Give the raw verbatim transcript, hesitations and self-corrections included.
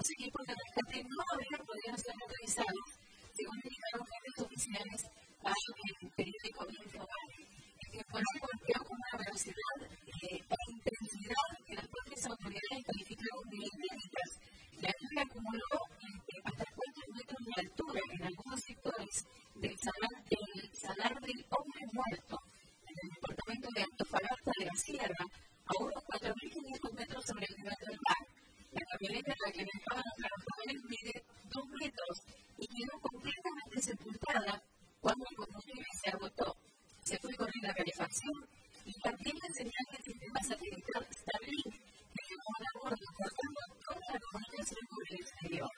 Los equipos de rescate no habrían podido ser localizados, según indicaron fuentes oficiales a el periódico Infobae. El temporal golpeó con una velocidad e intensidad que las propias autoridades calificaron de inéditas. La lluvia acumuló hasta cuatro metros de altura en algunos sectores del salar, del salar del Hombre Muerto, en el departamento de Antofagasta de la Sierra, a unos cuatro mil quinientos metros sobre el nivel del mar. La camioneta en la que viajaban los trabajadores mide dos metros y quedó completamente sepultada cuando el combustible se agotó. Se fue con la calefacción y también la señal del sistema satelital Starlink que llegó a la borda, cortando toda la comunicación por el exterior.